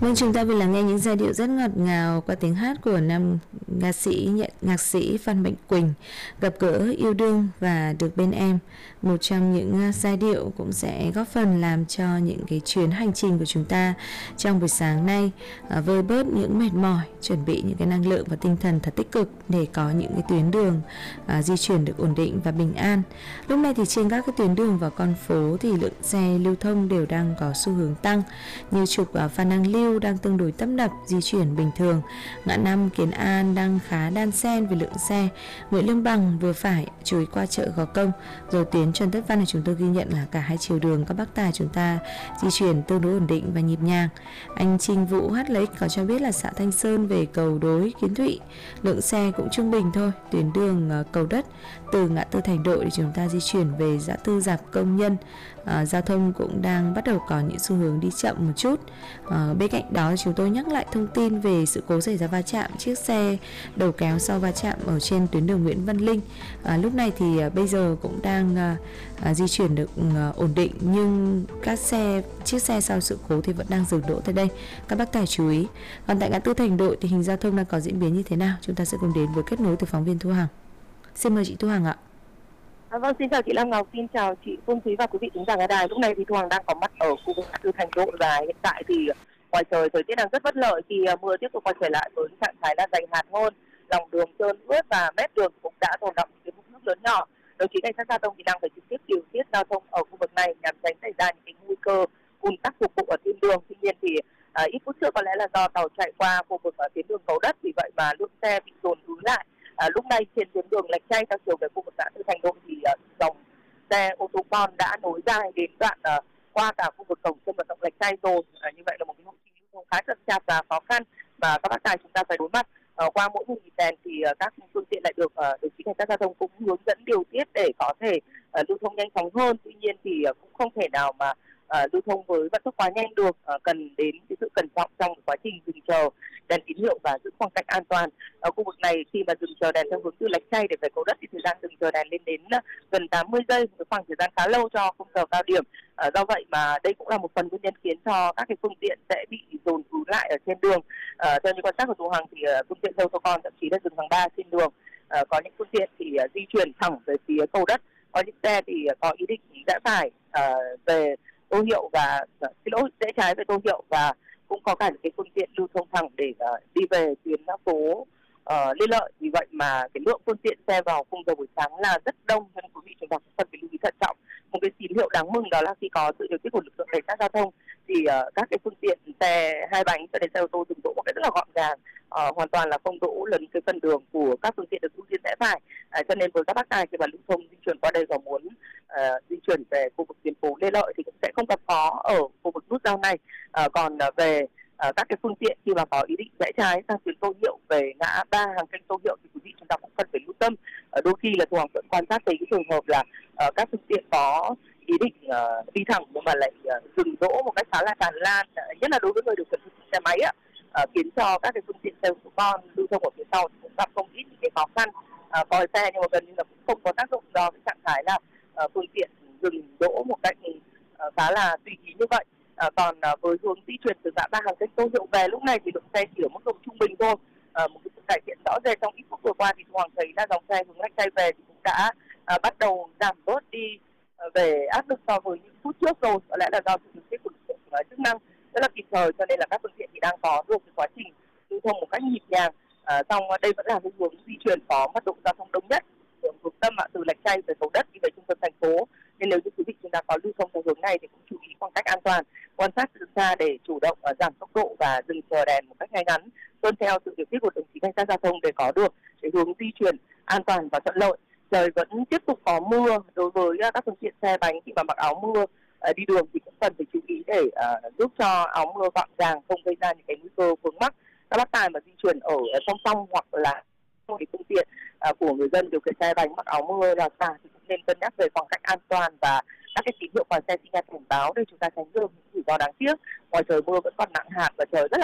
Vâng, chúng ta vừa lắng nghe những giai điệu rất ngọt ngào qua tiếng hát của nam nhạc sĩ Phan Mạnh Quỳnh, Gặp gỡ yêu đương và Được bên em. Một trong những giai điệu cũng sẽ góp phần làm cho những cái chuyến hành trình của chúng ta trong buổi sáng nay vơi bớt những mệt mỏi, chuẩn bị những cái năng lượng và tinh thần thật tích cực để có những cái tuyến đường di chuyển được ổn định và bình an. Lúc này thì trên các cái tuyến đường và con phố thì lượng xe lưu thông đều đang có xu hướng tăng, như trục Phan Đăng Lưu đang tương đối tấp nập, di chuyển bình thường. Ngã năm Kiến An đang khá đan xen về lượng xe. Nguyễn Lương Bằng vừa phải, chú ý qua chợ Gò Công. Rồi tuyến Trần Tất Văn thì chúng tôi ghi nhận là cả hai chiều đường các bác tài chúng ta di chuyển tương đối ổn định và nhịp nhàng. Anh Trinh Vũ Hát Lấy có cho biết là xã Thanh Sơn về cầu Đối Kiến Thụy, lượng xe cũng trung bình thôi. Tuyến đường Cầu Đất từ ngã tư Thành Đội thì chúng ta di chuyển về ngã tư Rạp Công Nhân, giao thông cũng đang bắt đầu có những xu hướng đi chậm một chút. Bên cạnh đó chúng tôi nhắc lại thông tin về sự cố xảy ra va chạm chiếc xe đầu kéo sau va chạm ở trên tuyến đường Nguyễn Văn Linh. Lúc này thì bây giờ cũng đang di chuyển được ổn định, nhưng chiếc xe sau sự cố thì vẫn đang dừng đỗ tại đây, các bác tài chú ý. Còn tại ngã tư Thành Đội thì hình giao thông đang có diễn biến như thế nào, chúng ta sẽ cùng đến với kết nối từ phóng viên Thu Hằng. Xin mời chị Thu Hằng ạ. Vâng, xin chào chị Lam Ngọc, xin chào chị Phương Thúy và quý vị khán giả nghe đài. Lúc này thì Thu Hằng đang có mặt ở khu vực ngã tư Thành Đội và hiện tại thì ngoài trời thời tiết đang rất bất lợi khi mưa tiếp tục quay trở lại với trạng thái là dày hạt hơn, lòng đường trơn ướt và mép đường cũng đã tồn đọng những mực nước lớn nhỏ. Đồng chí cảnh sát giao thông thì đang phải trực tiếp điều tiết giao thông ở khu vực này nhằm tránh xảy ra những nguy cơ ùn tắc cục bộ ở tuyến đường. Tuy nhiên thì ít phút trước có lẽ là do tàu chạy qua khu vực ở tuyến đường Cầu Đất, vì vậy mà lượng xe bị dồn ứ lại. Lúc này trên tuyến đường Lạch Tray theo chiều về khu vực ngã tư Thành Đội thì dòng xe ô tô con đã nối dài đến đoạn qua cả khu vực cổng sân vận động Lạch Tray rồi. Như vậy là một cái lộ trình lưu thông khá chậm chạp và khó khăn mà các bác tài chúng ta phải đối mặt. Qua mỗi một đèn thì các phương tiện lại được đồng chí cảnh sát giao thông cũng hướng dẫn điều tiết để có thể lưu thông nhanh chóng hơn. Tuy nhiên thì cũng không thể nào mà lưu thông với vận tốc quá nhanh được, cần đến cái sự cẩn trọng trong quá trình dừng chờ đèn tín hiệu và giữ khoảng cách an toàn. Ở khu vực này khi mà dừng chờ đèn theo hướng từ Lạch Tray để về Cầu Đất thì thời gian dừng chờ đèn lên đến gần 80 giây, một khoảng thời gian khá lâu cho khung giờ cao điểm. Do vậy mà đây cũng là một phần nguyên nhân khiến cho các cái phương tiện sẽ bị dồn ứ lại ở trên đường. Theo như quan sát của Thu Hằng thì phương tiện xe ô tô con thậm chí là dừng hàng 3 trên đường. Có những phương tiện thì di chuyển thẳng về phía Cầu Đất, có những xe thì có ý định rẽ phải về Tô Hiệu và rẽ trái về Tô Hiệu, và cũng có cả những cái phương tiện lưu thông thẳng để đi về tuyến phố Lê Lợi. Vì vậy mà cái lượng phương tiện xe vào khung giờ buổi sáng là rất đông, nên quý vị chúng ta cũng cần phải lưu ý thận trọng. Một cái tín hiệu đáng mừng đó là khi có sự điều tiết của lực lượng cảnh sát giao thông thì các cái phương tiện xe hai bánh cho đến xe ô tô dừng đỗ một cách rất là gọn gàng, hoàn toàn là không đỗ lấn cái phần đường của các phương tiện được ưu tiên rẽ phải. Cho nên với các bác tài khi mà lưu thông di chuyển qua đây và muốn di chuyển về khu vực tuyến phố Lê Lợi thì cũng sẽ không gặp khó ở khu vực nút giao này. Còn về các cái phương tiện khi mà có ý định rẽ trái sang tuyến Tô Hiệu về ngã ba hàng kênh Tô Hiệu thì quý vị chúng ta cũng cần phải lưu tâm. Đôi khi là Thu Hằng vẫn quan sát thấy cái trường hợp là các phương tiện có ý định đi thẳng nhưng mà lại dừng đỗ một cách khá là tràn lan, nhất là đối với người điều khiển xe máy khiến cho các cái phương tiện xe ô tô con lưu thông ở phía sau thì cũng gặp không ít những cái khó khăn còi xe, nhưng mà gần như là cũng không có tác dụng do cái trạng thái là phương tiện dừng đỗ một cách khá là tùy ý như vậy. Còn với hướng di chuyển từ ngã ba hàng kênh Tô Hiệu về lúc này thì lượng xe chỉ ở mức độ trung bình thôi. Một cái sự cải thiện rõ rệt trong ít phút vừa qua thì Thu Hằng thấy là dòng xe hướng Lạch Tray về thì cũng đã bắt đầu giảm bớt đi về áp lực so với những phút trước rồi. Có lẽ là do sự điều tiết của lực lượng chức năng rất là kịp thời, cho nên là các phương tiện thì đang có được cái quá trình lưu thông một cách nhịp nhàng. Song đây vẫn là cái hướng di chuyển có mật độ giao thông đông nhất, hướng tâm từ Lạch Tray về Cầu Đất đi về trung tâm thành phố. Nên nếu như quý vị chúng ta có lưu thông theo hướng này thì cũng chú ý khoảng cách an toàn, quan sát từ xa để chủ động giảm tốc độ và dừng chờ đèn một cách ngay ngắn, tuân theo sự điều tiết của đồng chí cảnh sát giao thông để có được cái hướng di chuyển an toàn và thuận lợi. Trời vẫn tiếp tục có mưa, đối với các phương tiện xe bánh khi mà mặc áo mưa đi đường thì cũng cần phải chú ý để giúp cho áo mưa gọn gàng, không gây ra những cái nguy cơ vướng mắc. Các bác tài mà di chuyển ở song song hoặc là một cái phương tiện của người dân điều khiển xe bánh mặc áo mưa là xa thì cũng nên cân nhắc về khoảng cách an toàn và các cái tín hiệu còi xe xi nhan cảnh báo để chúng ta tránh được những rủi ro đáng tiếc. Ngoài trời mưa vẫn còn nặng hạt và trời rất là